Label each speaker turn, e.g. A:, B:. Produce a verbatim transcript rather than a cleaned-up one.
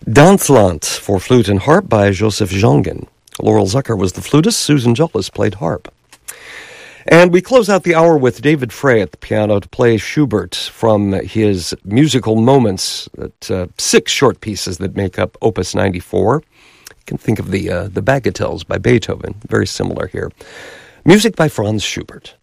A: Dansland for flute and harp by Joseph Jongen. Laurel Zucker was the flutist. Susan Jollis played harp. And we close out the hour with David Frey at the piano to play Schubert from his musical moments, that, uh, six short pieces that make up Opus ninety-four. You can think of the, uh, the Bagatelles by Beethoven, very similar here. Music by Franz Schubert.